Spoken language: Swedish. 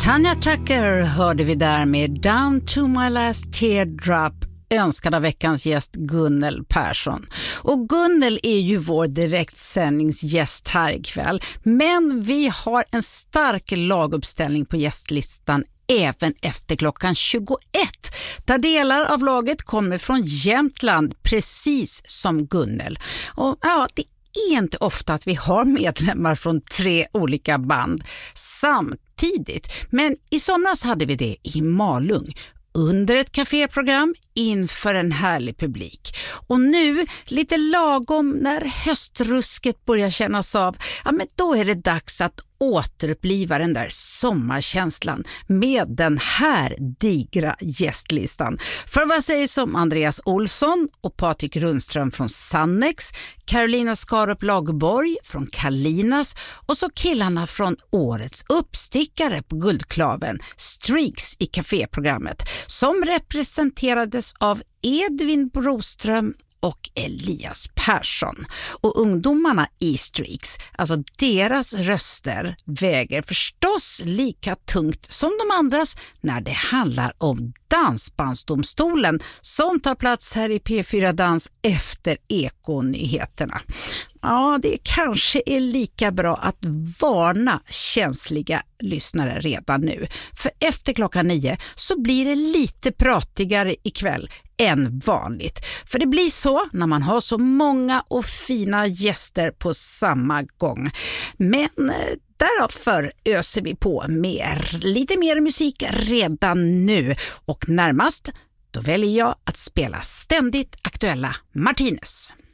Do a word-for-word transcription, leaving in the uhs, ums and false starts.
Tanya Tucker hörde vi där med Down to my last teardrop, önskad av veckans gäst Gunnel Persson. Och Gunnel är ju vår direktsändningsgäst här ikväll. Men vi har en stark laguppställning på gästlistan även efter klockan tjugoett. Där delar av laget kommer från Jämtland, precis som Gunnel. Och ja, det är inte ofta att vi har medlemmar från tre olika band samtidigt. Men i somras hade vi det i Malung under ett kaféprogram inför en härlig publik. Och nu, lite lagom när höstrusket börjar kännas av, ja men då är det dags att återuppliva den där sommarkänslan med den här digra gästlistan. För vad sägs om Andreas Olsson och Patrik Rundström från Sannex, Carolina Skarup Lagerborg från Kalinas och så killarna från årets uppstickare på Guldklaven, Streaks i kaféprogrammet, som representerades av Edvin Broström och Elias Persson. Och ungdomarna i Streaks, alltså deras röster väger förstås lika tungt som de andras när det handlar om Dansbandsdomstolen som tar plats här i P fyra Dans efter Ekonyheterna. Ja, det kanske är lika bra att varna känsliga lyssnare redan nu. För efter klockan nio så blir det lite pratigare ikväll än vanligt. För det blir så när man har så många och fina gäster på samma gång. Men därför öser vi på mer, lite mer musik redan nu. Och närmast, då väljer jag att spela ständigt aktuella Martinez.